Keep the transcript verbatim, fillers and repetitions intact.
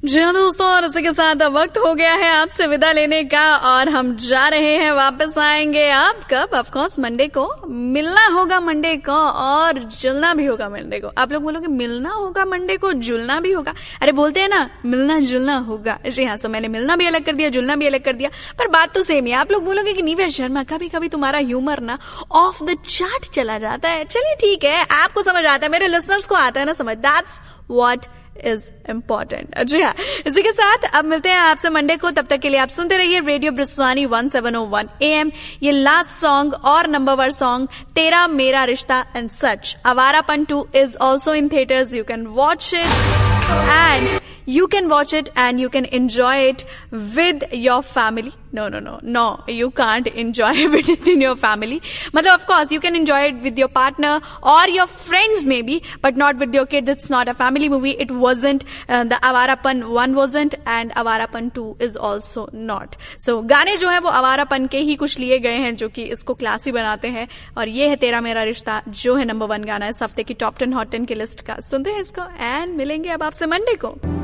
जी हाँ दोस्तों, और इसी के साथ अब वक्त हो गया है आपसे विदा लेने का और हम जा रहे हैं। वापस आएंगे आप कब? ऑफ कोर्स मंडे को। मिलना होगा मंडे को और जुलना भी होगा मंडे को। आप लोग बोलोगे मिलना होगा मंडे को, जुलना भी होगा। अरे बोलते हैं ना मिलना जुलना होगा। जी हाँ, सो मैंने मिलना भी अलग कर दिया, जुलना भी अलग कर दिया, पर बात तो सेम ही है। आप लोग बोलोगे कि नीवे शर्मा कभी कभी तुम्हारा ह्यूमर ना ऑफ द चार्ट चला जाता है। चलिए ठीक है, आपको समझ आता है, मेरे लिसनर्स को आता है ना समझ। That's what is important. जी हाँ, इसी के साथ अब मिलते हैं आपसे मंडे को। तब तक के लिए आप सुनते रहिए radio ब्रिस्वानी one seven O one A M. ये लास्ट सॉन्ग और नंबर वन सॉन्ग तेरा मेरा रिश्ता and such. Awarapan two is also in theatres. You can watch it and you can watch it and you can enjoy it with your family. No, no, no, no. You can't enjoy it within your family. मतलब of course you can enjoy it with your partner or your friends maybe, but not with your kids. It's not a family movie. It wasn't. Uh, the Avarapan one wasn't and Avarapan two is also not. So गाने जो है वो आवारापन के ही कुछ लिए गए हैं जो कि इसको क्लासी बनाते हैं। और ये है तेरा मेरा रिश्ता जो है नंबर वन गाना इस हफ्ते की टॉप टेन हॉट टेन की लिस्ट का। सुनते हैं इसको एंड मिलेंगे अब आपसे मंडे को।